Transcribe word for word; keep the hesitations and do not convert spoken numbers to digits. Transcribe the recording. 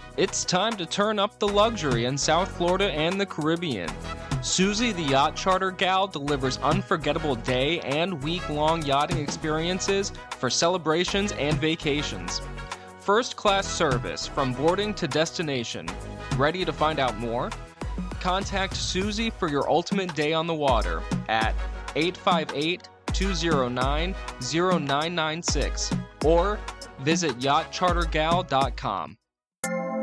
It's time to turn up the luxury in South Florida and the Caribbean. Susie the Yacht Charter Gal delivers unforgettable day and week-long yachting experiences for celebrations and vacations. First-class service from boarding to destination. Ready to find out more? Contact Susie for your ultimate day on the water at eight five eight, two zero nine, zero nine nine six or visit yacht charter gal dot com.